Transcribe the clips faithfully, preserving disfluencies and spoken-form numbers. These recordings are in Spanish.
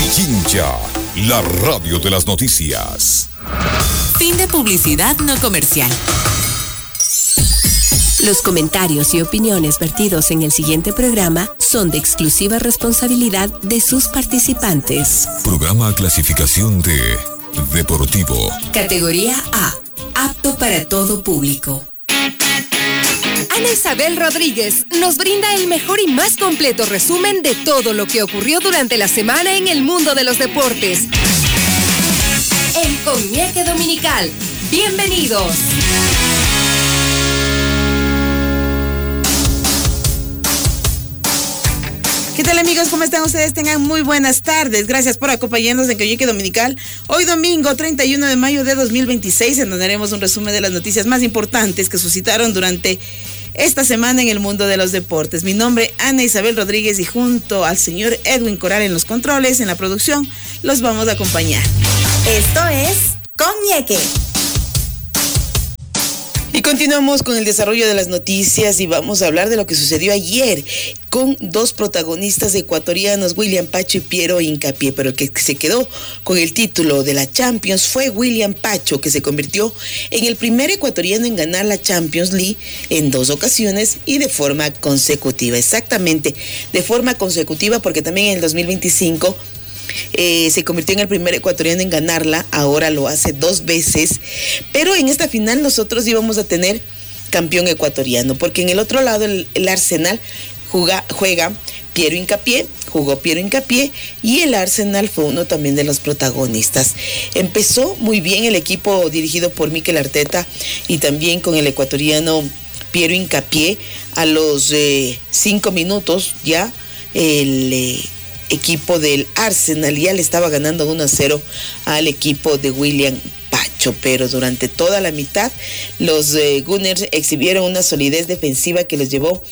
Pichincha, la radio de las noticias. Fin de publicidad no comercial. Los comentarios y opiniones vertidos en el siguiente programa son de exclusiva responsabilidad de sus participantes. Programa clasificación de Deportivo. Categoría A. Apto para todo público. Ana Isabel Rodríguez nos brinda el mejor y más completo resumen de todo lo que ocurrió durante la semana en el mundo de los deportes. El Coñeque Dominical. Bienvenidos. ¿Qué tal, amigos? ¿Cómo están ustedes? Tengan muy buenas tardes. Gracias por acompañarnos en Coñeque Dominical. Hoy domingo treinta y uno de mayo de dos mil veintiséis, en donde haremos un resumen de las noticias más importantes que suscitaron durante esta semana en el mundo de los deportes. Mi nombre es Ana Isabel Rodríguez y junto al señor Edwin Coral en los controles, en la producción, los vamos a acompañar. Esto es Coñeque. Y continuamos con el desarrollo de las noticias y vamos a hablar de lo que sucedió ayer con dos protagonistas ecuatorianos, William Pacho y Piero Hincapié, pero el que se quedó con el título de la Champions fue William Pacho, que se convirtió en el primer ecuatoriano en ganar la Champions League en dos ocasiones y de forma consecutiva, exactamente de forma consecutiva, porque también en el dos mil veinticinco Eh, se convirtió en el primer ecuatoriano en ganarla, ahora lo hace dos veces, pero en esta final nosotros íbamos a tener campeón ecuatoriano, porque en el otro lado el, el Arsenal juega, juega Piero Hincapié, jugó Piero Hincapié y el Arsenal fue uno también de los protagonistas. Empezó muy bien el equipo dirigido por Mikel Arteta y también con el ecuatoriano Piero Hincapié. A los eh, cinco minutos ya el eh, equipo del Arsenal ya le estaba ganando uno a cero al equipo de William Pacho, pero durante toda la mitad los eh, Gunners exhibieron una solidez defensiva que los llevó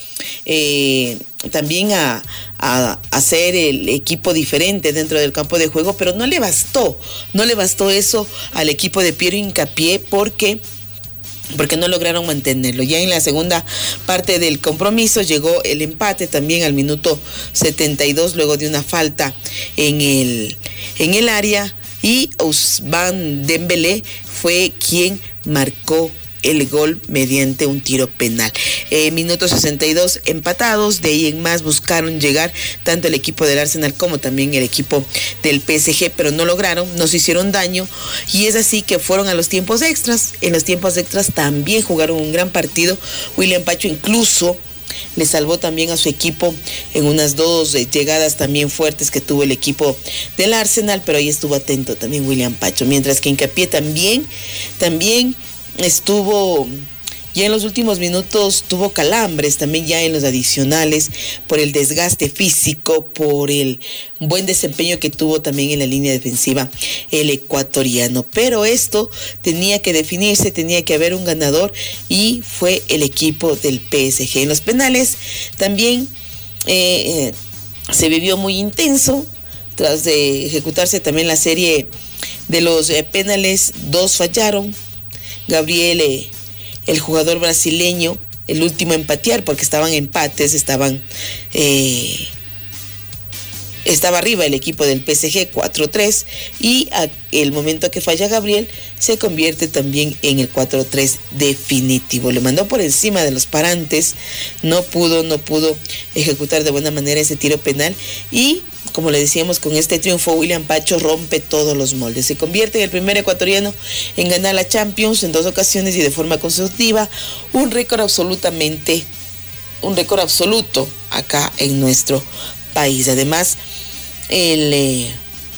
eh, también a, a, a ser el equipo diferente dentro del campo de juego, pero no le bastó, no le bastó eso al equipo de Piero Hincapié porque porque no lograron mantenerlo. Ya en la segunda parte del compromiso llegó el empate también al minuto setenta y dos, luego de una falta en el, en el área, y Ousmane Dembélé fue quien marcó el gol mediante un tiro penal. Eh, minuto sesenta y dos empatados, de ahí en más buscaron llegar tanto el equipo del Arsenal como también el equipo del P S G, pero no lograron, nos hicieron daño y es así que fueron a los tiempos extras. En los tiempos extras también jugaron un gran partido. William Pacho incluso le salvó también a su equipo en unas dos eh, llegadas también fuertes que tuvo el equipo del Arsenal, pero ahí estuvo atento también William Pacho, mientras que Hincapié también, también estuvo ya en los últimos minutos, tuvo calambres también ya en los adicionales por el desgaste físico, por el buen desempeño que tuvo también en la línea defensiva el ecuatoriano, pero esto tenía que definirse, tenía que haber un ganador y fue el equipo del P S G. En los penales también eh, se vivió muy intenso tras de ejecutarse también la serie de los eh, penales. Dos fallaron. Gabriel, eh, el jugador brasileño, el último a empatear, porque estaban empates, estaban eh, estaba arriba el equipo del P S G cuatro tres, y a el momento que falla Gabriel se convierte también en el cuatro tres definitivo. Le mandó por encima de los parantes, no pudo, no pudo ejecutar de buena manera ese tiro penal y, como le decíamos, con este triunfo William Pacho rompe todos los moldes. Se convierte en el primer ecuatoriano en ganar la Champions en dos ocasiones y de forma consecutiva, un récord absolutamente, un récord absoluto acá en nuestro país. Además, el eh,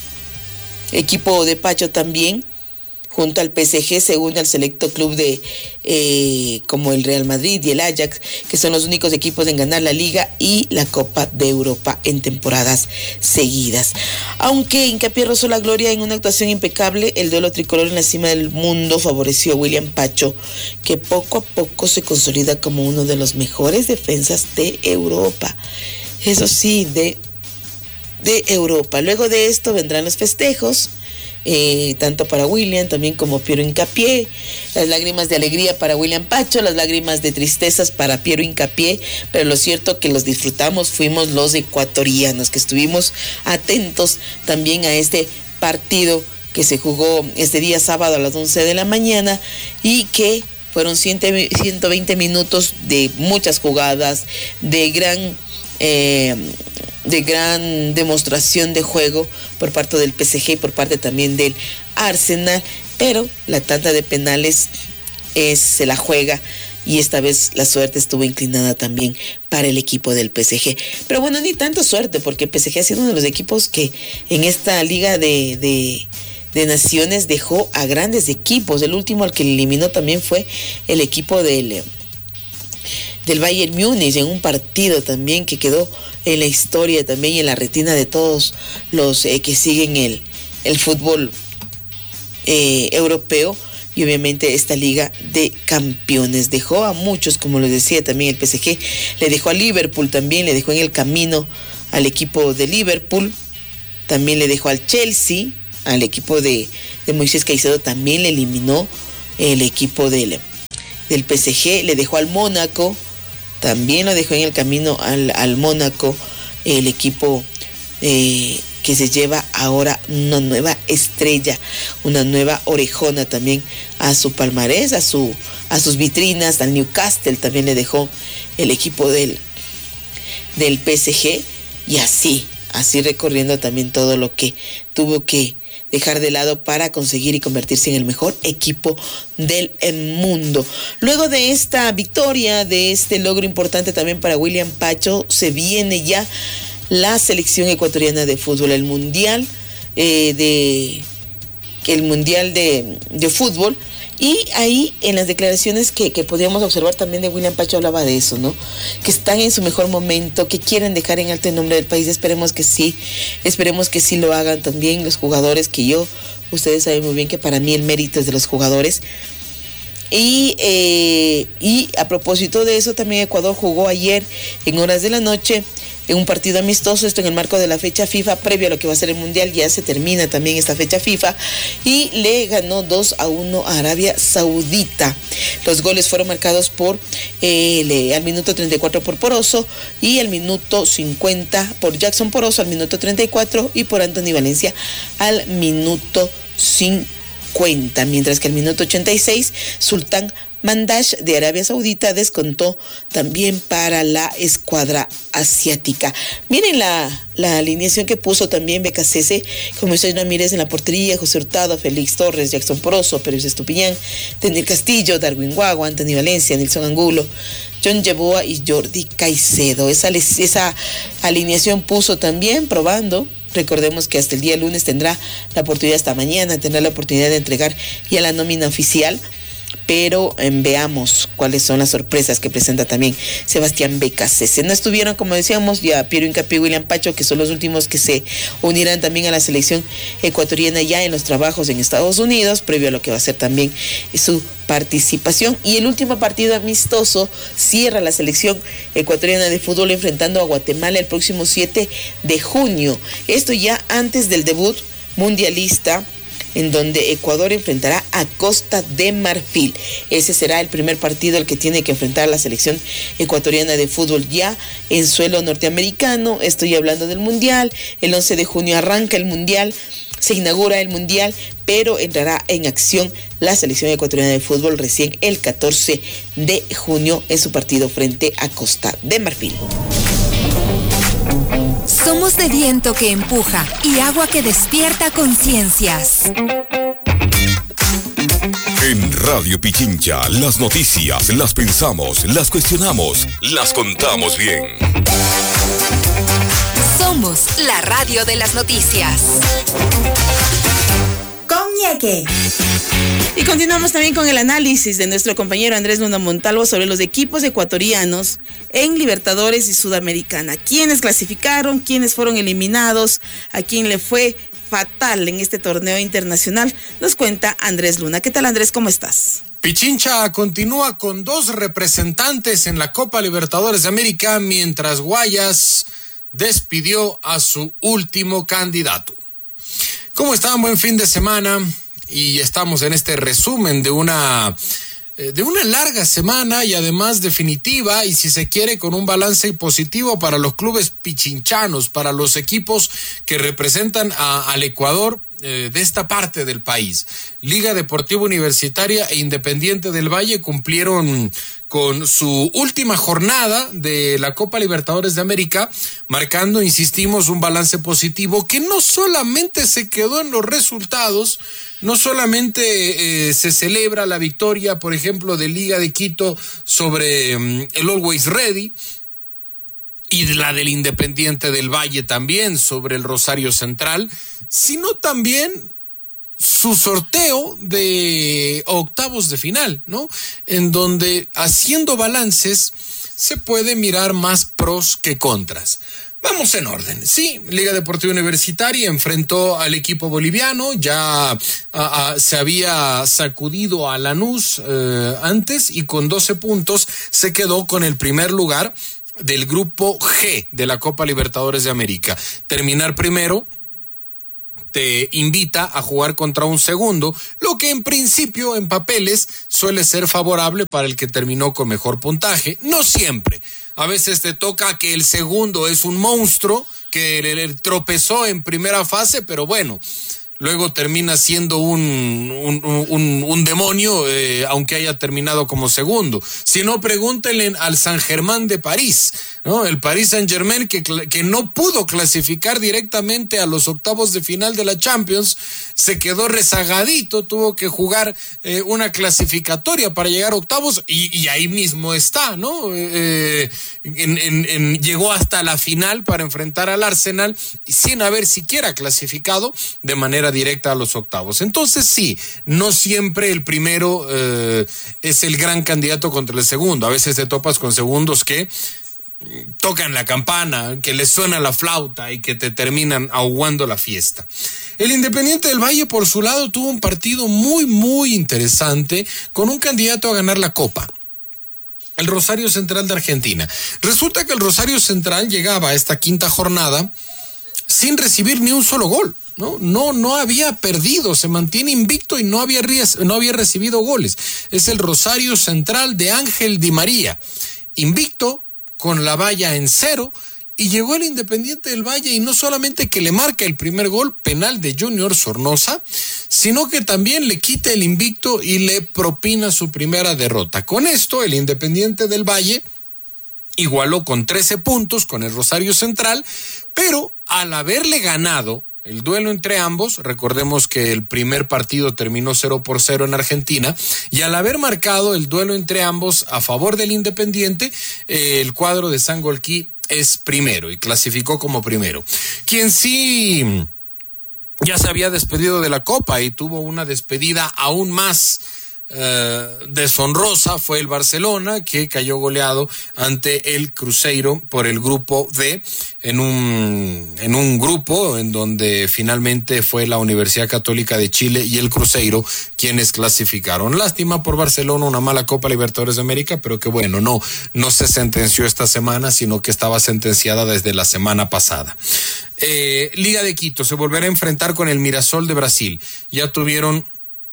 equipo de Pacho también, junto al P S G, se une al selecto club de eh, como el Real Madrid y el Ajax, que son los únicos equipos en ganar la Liga y la Copa de Europa en temporadas seguidas. Aunque Hincapié rozó la gloria en una actuación impecable, el duelo tricolor en la cima del mundo favoreció a William Pacho, que poco a poco se consolida como uno de los mejores defensas de Europa. Eso sí, de de Europa. Luego de esto vendrán los festejos, eh, tanto para William también como Piero Hincapié, las lágrimas de alegría para William Pacho, las lágrimas de tristezas para Piero Hincapié, pero lo cierto que los disfrutamos fuimos los ecuatorianos, que estuvimos atentos también a este partido que se jugó este día sábado a las once de la mañana y que fueron ciento veinte minutos de muchas jugadas, de gran eh, de gran demostración de juego por parte del P S G y por parte también del Arsenal, pero la tanda de penales es, se la juega y esta vez la suerte estuvo inclinada también para el equipo del P S G. Pero bueno, ni tanto suerte, porque el P S G ha sido uno de los equipos que en esta liga de, de, de naciones dejó a grandes equipos. El último al que eliminó también fue el equipo del, del Bayern Múnich, en un partido también que quedó en la historia también y en la retina de todos los eh, que siguen el, el fútbol eh, europeo. Y obviamente esta Liga de Campeones dejó a muchos, como les decía también el P S G, le dejó a Liverpool también, le dejó en el camino al equipo de Liverpool, también le dejó al Chelsea, al equipo de, de Moisés Caicedo también le eliminó el equipo del, del P S G, le dejó al Mónaco, también lo dejó en el camino al, al Mónaco, el equipo eh, que se lleva ahora una nueva estrella, una nueva orejona también a su palmarés, a su a sus vitrinas. Al Newcastle también le dejó el equipo del, del P S G, y así, así recorriendo también todo lo que tuvo que dejar de lado para conseguir y convertirse en el mejor equipo del mundo. Luego de esta victoria, de este logro importante también para William Pacho, se viene ya la selección ecuatoriana de fútbol, el mundial eh, de el mundial de, de fútbol. Y ahí en las declaraciones que, que podíamos observar también de William Pacho hablaba de eso, ¿no? Que están en su mejor momento, que quieren dejar en alto el nombre del país. Esperemos que sí, esperemos que sí lo hagan también los jugadores, que yo, ustedes saben muy bien que para mí el mérito es de los jugadores. Y, eh, y a propósito de eso, también Ecuador jugó ayer en horas de la noche en un partido amistoso, esto en el marco de la fecha FIFA, previo a lo que va a ser el Mundial. Ya se termina también esta fecha FIFA, y le ganó dos a uno a Arabia Saudita. Los goles fueron marcados por eh, le, al minuto treinta y cuatro por Poroso, y al minuto cincuenta por Jackson Poroso, al minuto treinta y cuatro, y por Anthony Valencia al minuto cincuenta, mientras que al minuto ochenta y seis Sultán Mandash de Arabia Saudita descontó también para la escuadra asiática. Miren la, la alineación que puso también B K C S, con Moisés Ramírez en la portería, José Hurtado, Félix Torres, Jackson Poroso, Pérez Estupiñán, Daniel Castillo, Darwin Guagua, Anthony Valencia, Nilson Angulo, John Yeboa y Jordi Caicedo. Esa, esa alineación puso también probando. Recordemos que hasta el día lunes tendrá la oportunidad, hasta mañana tendrá la oportunidad de entregar ya la nómina oficial. Pero eh, veamos cuáles son las sorpresas que presenta también Sebastián B K C S. No estuvieron, como decíamos, ya Piero Hincapié y William Pacho, que son los últimos que se unirán también a la selección ecuatoriana ya en los trabajos en Estados Unidos, previo a lo que va a ser también su participación. Y el último partido amistoso cierra la selección ecuatoriana de fútbol enfrentando a Guatemala el próximo siete de junio. Esto ya antes del debut mundialista, en donde Ecuador enfrentará a Costa de Marfil. Ese será el primer partido al que tiene que enfrentar la selección ecuatoriana de fútbol ya en suelo norteamericano. Estoy hablando del Mundial. El once de junio arranca el Mundial, se inaugura el Mundial, pero entrará en acción la selección ecuatoriana de fútbol recién el catorce de junio en su partido frente a Costa de Marfil. Somos de viento que empuja y agua que despierta conciencias. En Radio Pichincha, las noticias las pensamos, las cuestionamos, las contamos bien. Somos la radio de las noticias. Ñeque. Y continuamos también con el análisis de nuestro compañero Andrés Luna Montalvo sobre los equipos ecuatorianos en Libertadores y Sudamericana. ¿Quiénes clasificaron? ¿Quiénes fueron eliminados? ¿A quién le fue fatal en este torneo internacional? Nos cuenta Andrés Luna. ¿Qué tal, Andrés? ¿Cómo estás? Pichincha continúa con dos representantes en la Copa Libertadores de América, mientras Guayas despidió a su último candidato. ¿Cómo están? Buen fin de semana. Y estamos en este resumen de una... de una larga semana y además definitiva, y si se quiere con un balance positivo para los clubes pichinchanos, para los equipos que representan a, al Ecuador eh, de esta parte del país. Liga Deportiva Universitaria e Independiente del Valle cumplieron con su última jornada de la Copa Libertadores de América, marcando, insistimos, un balance positivo que no solamente se quedó en los resultados, no solamente eh, se celebra la victoria, por ejemplo, de Liga de Quito sobre um, el Always Ready, y la del Independiente del Valle también sobre el Rosario Central, sino también su sorteo de octavos de final, ¿no? En donde, haciendo balances, se puede mirar más pros que contras. Vamos en orden. Sí, Liga Deportiva Universitaria enfrentó al equipo boliviano, ya a, a, se había sacudido a Lanús eh, antes y con doce puntos se quedó con el primer lugar del grupo G de la Copa Libertadores de América. Terminar primero te invita a jugar contra un segundo, lo que en principio en papeles suele ser favorable para el que terminó con mejor puntaje. No siempre. A veces te toca que el segundo es un monstruo que le, le tropezó en primera fase, pero bueno, luego termina siendo un, un, un, un demonio, eh, aunque haya terminado como segundo. Si no, pregúntenle al San Germán de París, ¿no? El Paris Saint-Germain que, que no pudo clasificar directamente a los octavos de final de la Champions, se quedó rezagadito, tuvo que jugar eh, una clasificatoria para llegar a octavos y, y ahí mismo está, ¿no? Eh, en, en, en, llegó hasta la final para enfrentar al Arsenal sin haber siquiera clasificado de manera directa a los octavos. Entonces sí, no siempre el primero eh, es el gran candidato contra el segundo. A veces te topas con segundos que tocan la campana, que les suena la flauta y que te terminan aguando la fiesta. El Independiente del Valle, por su lado, tuvo un partido muy, muy interesante con un candidato a ganar la Copa, el Rosario Central de Argentina. Resulta que el Rosario Central llegaba a esta quinta jornada sin recibir ni un solo gol. No, no, no había perdido, se mantiene invicto y no había, no había recibido goles. Es el Rosario Central de Ángel Di María, invicto, con la valla en cero, y llegó el Independiente del Valle y no solamente que le marca el primer gol penal de Junior Sornosa, sino que también le quita el invicto y le propina su primera derrota. Con esto, el Independiente del Valle igualó con trece puntos con el Rosario Central, pero al haberle ganado el duelo entre ambos, recordemos que el primer partido terminó cero por cero en Argentina, y al haber marcado el duelo entre ambos a favor del Independiente, eh, el cuadro de Sangolquí es primero y clasificó como primero. Quien sí ya se había despedido de la Copa y tuvo una despedida aún más Uh, deshonrosa fue el Barcelona, que cayó goleado ante el Cruzeiro por el grupo D, en un en un grupo en donde finalmente fue la Universidad Católica de Chile y el Cruzeiro quienes clasificaron. Lástima por Barcelona, una mala Copa Libertadores de América, pero que bueno, no no se sentenció esta semana, sino que estaba sentenciada desde la semana pasada. Eh, Liga de Quito se volverá a enfrentar con el Mirassol de Brasil. Ya tuvieron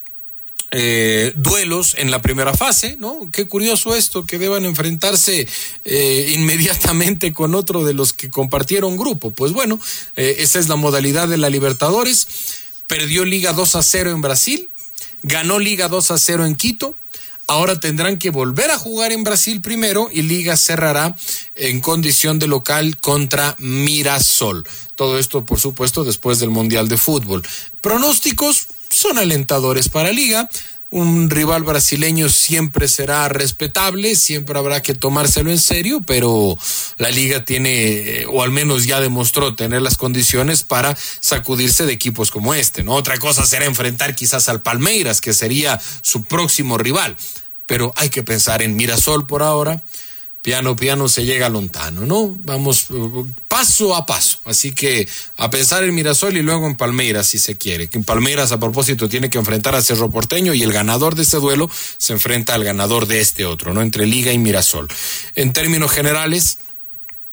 Eh, duelos en la primera fase, ¿no? Qué curioso esto, que deban enfrentarse eh, inmediatamente con otro de los que compartieron grupo. Pues bueno, eh, esa es la modalidad de la Libertadores. Perdió Liga dos a cero en Brasil, ganó Liga dos a cero en Quito. Ahora tendrán que volver a jugar en Brasil primero y Liga cerrará en condición de local contra Mirassol. Todo esto, por supuesto, después del Mundial de Fútbol. Pronósticos son alentadores para Liga. Un rival brasileño siempre será respetable, siempre habrá que tomárselo en serio, pero la Liga tiene, o al menos ya demostró tener las condiciones para sacudirse de equipos como este, ¿no? Otra cosa será enfrentar quizás al Palmeiras, que sería su próximo rival, pero hay que pensar en Mirassol por ahora. Piano, piano se llega a lontano, ¿no? Vamos paso a paso. Así que a pensar en Mirassol y luego en Palmeiras, si se quiere. Que en Palmeiras, a propósito, tiene que enfrentar a Cerro Porteño y el ganador de este duelo se enfrenta al ganador de este otro, ¿no? Entre Liga y Mirassol. En términos generales,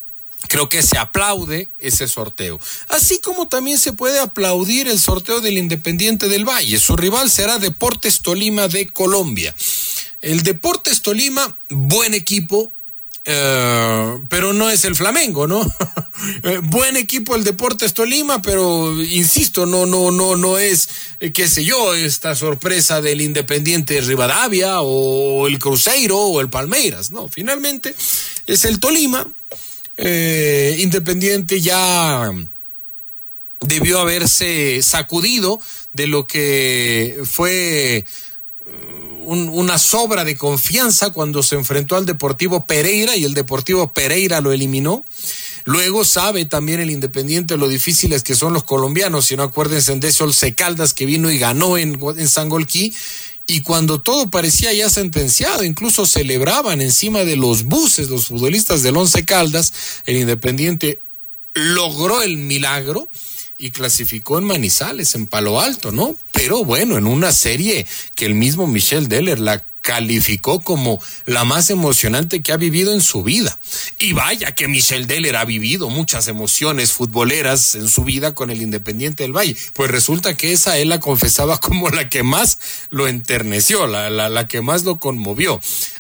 Creo que se aplaude ese sorteo. Así como también se puede aplaudir el sorteo del Independiente del Valle. Su rival será Deportes Tolima de Colombia. El Deportes Tolima, buen equipo, eh, pero no es el Flamengo, ¿no? Buen equipo el Deportes Tolima, pero insisto, no, no, no, no es, eh, qué sé yo, esta sorpresa del Independiente de Rivadavia o el Cruzeiro o el Palmeiras. No, finalmente es el Tolima. Eh, Independiente ya debió haberse sacudido de lo que fue un, una sobra de confianza cuando se enfrentó al Deportivo Pereira y el Deportivo Pereira lo eliminó. Luego sabe también el Independiente lo difíciles que son los colombianos, si no acuérdense de ese Once Caldas que vino y ganó en, en Sangolquí. Y cuando todo parecía ya sentenciado, incluso celebraban encima de los buses los futbolistas del Once Caldas, el Independiente logró el milagro y clasificó en Manizales, en Palo Alto, ¿no? Pero bueno, en una serie que el mismo Michel Deller la calificó como la más emocionante que ha vivido en su vida. Y vaya que Michel Deller ha vivido muchas emociones futboleras en su vida con el Independiente del Valle. Pues resulta que esa él la confesaba como la que más lo enterneció, la, la, la que más lo conmovió.